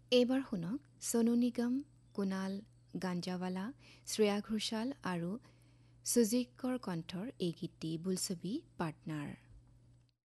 এইবাৰ শুনক সোনু নিগম, কুনাল গাঞ্জাৱালা, শ্ৰেয়া ঘোষাল আৰু সুজিকৰ কণ্ঠৰ এই গীতটি বোলছবি পাৰ্টনাৰ।